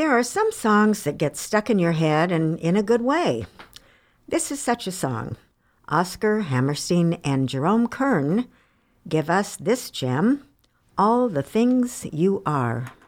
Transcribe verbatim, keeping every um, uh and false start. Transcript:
There are some songs that get stuck in your head and in a good way. This is such a song. Oscar Hammerstein and Jerome Kern give us this gem, All the Things You Are.